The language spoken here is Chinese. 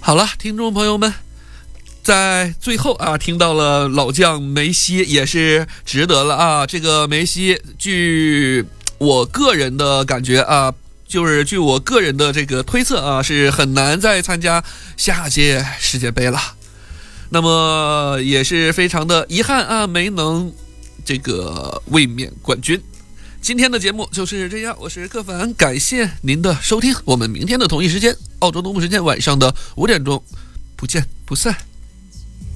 好了，听众朋友们，在最后听到了老将梅西，也是值得了啊。这个梅西，据我个人的感觉就是据我个人的这个推测是很难再参加下届世界杯了。那么也是非常的遗憾没能这个卫冕冠军。今天的节目就是这样，我是柯凡，感谢您的收听，我们明天的同一时间，澳洲东部时间晚上的5点钟，不见不散。